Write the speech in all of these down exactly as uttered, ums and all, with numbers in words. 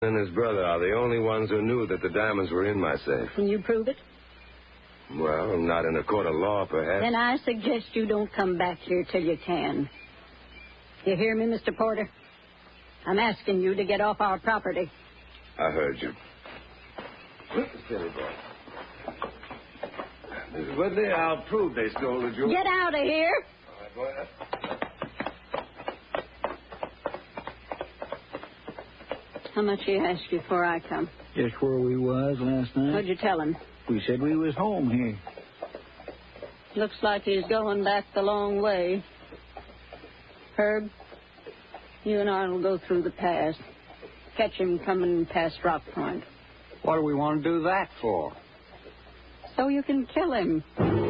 and his brother are the only ones who knew that the diamonds were in my safe. Can you prove it? Well, not in a court of law, perhaps. Then I suggest you don't come back here till you can. You hear me, Mister Porter? I'm asking you to get off our property. I heard you. Silly boy. Missus Whitley, I'll prove they stole the jewels. Get out of here. All right, boy. How much he asked you before I come? Just where we was last night. What'd you tell him? We said we was home here. Looks like he's going back the long way. Herb, you and I will go through the pass. Catch him coming past Rock Point. What do we want to do that for? So you can kill him.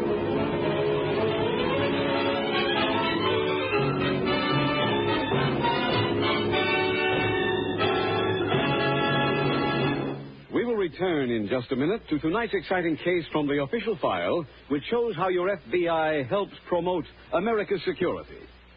We will return in just a minute to tonight's exciting case from the official file, which shows how your F B I helps promote America's security.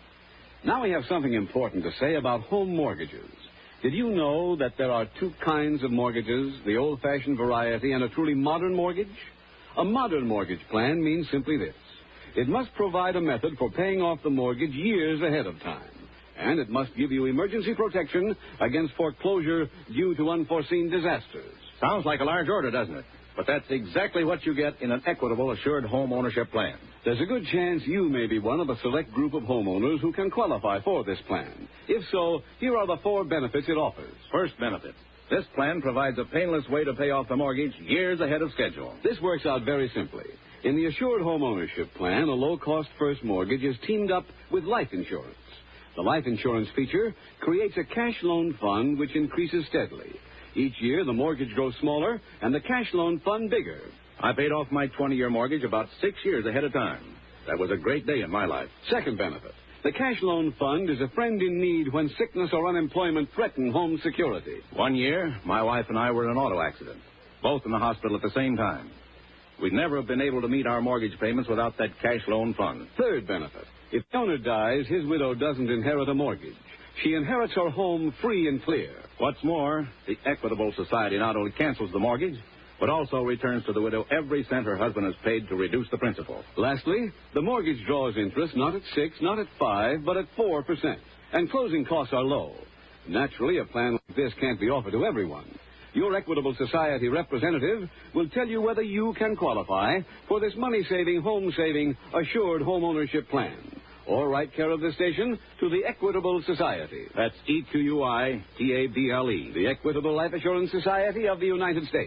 Now we have something important to say about home mortgages. Did you know that there are two kinds of mortgages, the old-fashioned variety and a truly modern mortgage? A modern mortgage plan means simply this. It must provide a method for paying off the mortgage years ahead of time. And it must give you emergency protection against foreclosure due to unforeseen disasters. Sounds like a large order, doesn't it? But that's exactly what you get in an Equitable Assured Home Ownership Plan. There's a good chance you may be one of a select group of homeowners who can qualify for this plan. If so, here are the four benefits it offers. First benefit. This plan provides a painless way to pay off the mortgage years ahead of schedule. This works out very simply. In the Assured Home Ownership Plan, a low-cost first mortgage is teamed up with life insurance. The life insurance feature creates a cash loan fund which increases steadily. Each year, the mortgage grows smaller and the cash loan fund bigger. I paid off my twenty-year mortgage about six years ahead of time. That was a great day in my life. Second benefit. The cash loan fund is a friend in need when sickness or unemployment threaten home security. One year, my wife and I were in an auto accident, both in the hospital at the same time. We'd never have been able to meet our mortgage payments without that cash loan fund. Third benefit. If the owner dies, his widow doesn't inherit a mortgage. She inherits her home free and clear. What's more, the Equitable Society not only cancels the mortgage, but also returns to the widow every cent her husband has paid to reduce the principal. Lastly, the mortgage draws interest not at six, not at five, but at four percent. And closing costs are low. Naturally, a plan like this can't be offered to everyone. Your Equitable Society representative will tell you whether you can qualify for this money-saving, home-saving, assured home ownership plan. Or write care of this station to the Equitable Society. That's E Q U I T A B L E. The Equitable Life Assurance Society of the United States.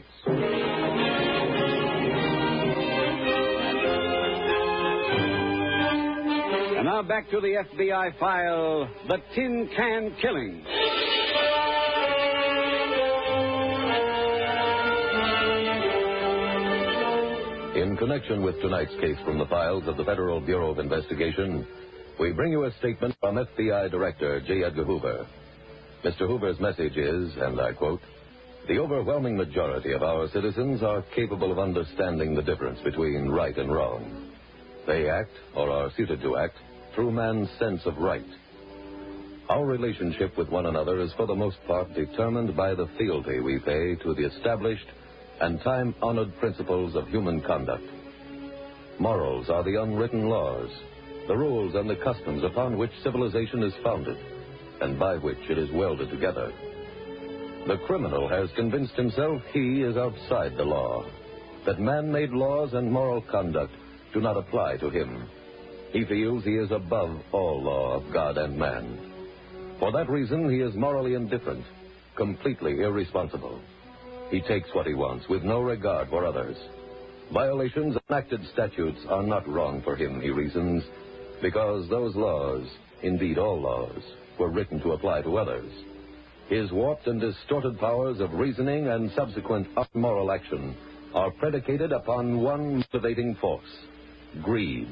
And now back to the F B I file, The Tin Can Killing. In connection with tonight's case from the files of the Federal Bureau of Investigation, we bring you a statement from F B I Director J. Edgar Hoover. Mister Hoover's message is, and I quote, "The overwhelming majority of our citizens are capable of understanding the difference between right and wrong. They act, or are suited to act, through man's sense of right. Our relationship with one another is for the most part determined by the fealty we pay to the established and time-honored principles of human conduct. Morals are the unwritten laws, the rules and the customs upon which civilization is founded, and by which it is welded together. The criminal has convinced himself he is outside the law, that man-made laws and moral conduct do not apply to him. He feels he is above all law of God and man. For that reason, he is morally indifferent, completely irresponsible. He takes what he wants with no regard for others. Violations of enacted statutes are not wrong for him, he reasons, because those laws, indeed all laws, were written to apply to others. His warped and distorted powers of reasoning and subsequent unmoral action are predicated upon one motivating force: greed.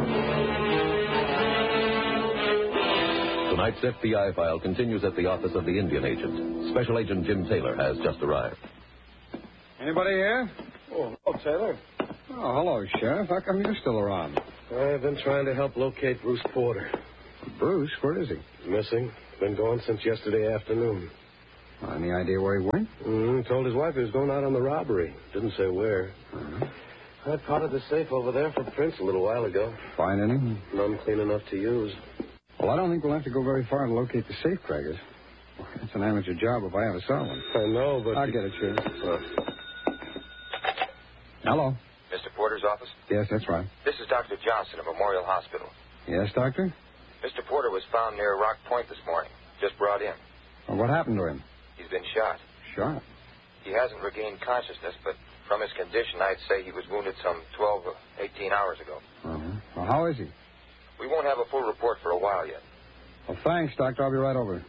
Tonight's F B I file continues at the office of the Indian agent. Special Agent Jim Taylor has just arrived. Anybody here? Oh, hello, Taylor. Oh, hello, Sheriff. How come you're still around? I've been trying to help locate Bruce Porter. Bruce, where is he? Missing. Been gone since yesterday afternoon. Any idea where he went? Mm, told his wife he was going out on the robbery. Didn't say where. Uh-huh. I potted the safe over there for Prince a little while ago. Find any? None clean enough to use. Well, I don't think we'll have to go very far to locate the safe crackers. It's an amateur job if I ever saw one. I know, but... I'll get it, Sheriff. Uh, Hello? Mister Porter's office? Yes, that's right. This is Doctor Johnson at Memorial Hospital. Yes, Doctor? Mister Porter was found near Rock Point this morning. Just brought in. Well, what happened to him? He's been shot. Shot? He hasn't regained consciousness, but from his condition, I'd say he was wounded some twelve or eighteen hours ago. Uh-huh. Well, how is he? We won't have a full report for a while yet. Well, thanks, Doctor. I'll be right over.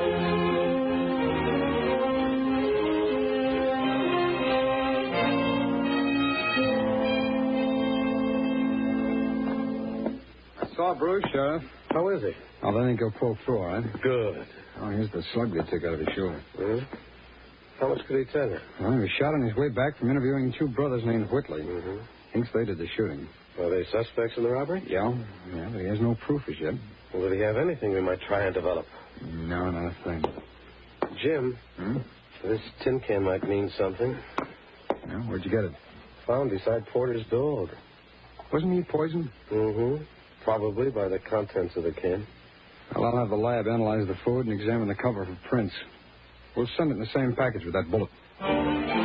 I saw Bruce, Sheriff. how is he? Oh, then he'll pull through, all right? Good. Oh, here's the slug they took out of his shoulder. Hmm? How much could he tell you? Well, he was shot on his way back from interviewing two brothers named Whitley. Mm-hmm. Thinks they did the shooting. Are they suspects in the robbery? Yeah, yeah, but he has no proof as yet. Well, did he have anything we might try and develop? No, not a thing. Jim, Hmm? this tin can might mean something. Yeah, where'd you get it? Found beside Porter's dog. Wasn't he poisoned? Mm-hmm. Probably by the contents of the can. Well, I'll have the lab analyze the food and examine the cover for prints. We'll send it in the same package with that bullet.